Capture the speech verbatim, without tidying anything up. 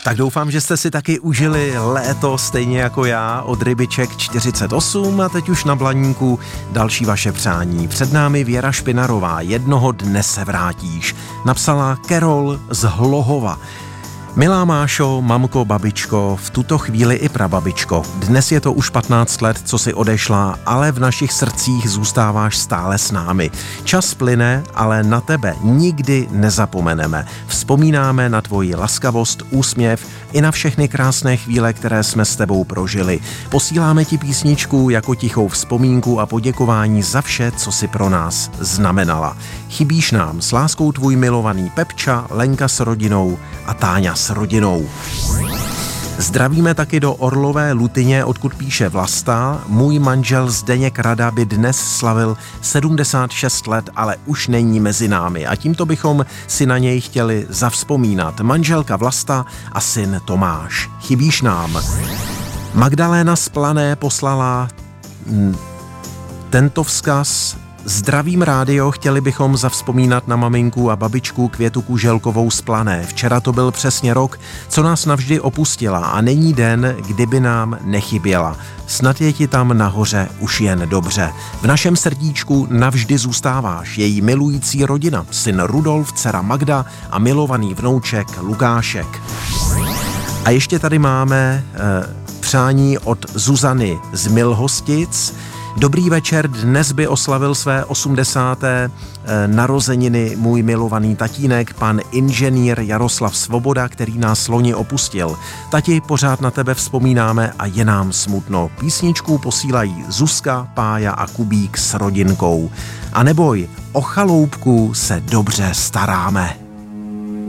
Tak doufám, že jste si taky užili léto stejně jako já od Rybiček čtyřicet osm a teď už na Blaníku další vaše přání. Před námi Věra Špinarová, Jednoho dne se vrátíš. Napsala Karol z Hlohova. Milá Mášo, mamko, babičko, v tuto chvíli i prababičko. Dnes je to už patnáct let, co si odešla, ale v našich srdcích zůstáváš stále s námi. Čas plyne, ale na tebe nikdy nezapomeneme. Vzpomínáme na tvoji laskavost, úsměv i na všechny krásné chvíle, které jsme s tebou prožili. Posíláme ti písničku jako tichou vzpomínku a poděkování za vše, co si pro nás znamenala. Chybíš nám, s láskou tvůj milovaný Pepča, Lenka s rodinou a Táňa s rodinou. Zdravíme taky do Orlové Lutyně, odkud píše Vlasta. Můj manžel Zdeněk Rada by dnes slavil sedmdesát šest let, ale už není mezi námi a tímto bychom si na něj chtěli zavzpomínat. Manželka Vlasta a syn Tomáš. Chybíš nám. Magdaléna z Plané poslala hm, tento vzkaz. Zdravím rádio, chtěli bychom zavzpomínat na maminku a babičku Květu Kuželkovou z Plané. Včera to byl přesně rok, co nás navždy opustila a není den, kdyby nám nechyběla. Snad je ti tam nahoře už jen dobře. V našem srdíčku navždy zůstáváš, její milující rodina, syn Rudolf, dcera Magda a milovaný vnouček Lukášek. A ještě tady máme eh, přání od Zuzany z Milhostic. Dobrý večer, dnes by oslavil své osmdesáté narozeniny můj milovaný tatínek, pan inženýr Jaroslav Svoboda, který nás loni opustil. Tati, pořád na tebe vzpomínáme a je nám smutno. Písničku posílají Zuzka, Pája a Kubík s rodinkou. A neboj, o chaloupku se dobře staráme.